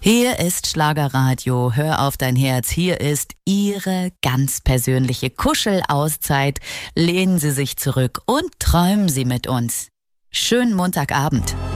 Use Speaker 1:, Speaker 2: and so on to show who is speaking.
Speaker 1: Hier ist Schlagerradio, hör auf dein Herz, hier ist Ihre ganz persönliche Kuschelauszeit. Lehnen Sie sich zurück und träumen Sie mit uns. Schönen Montagabend.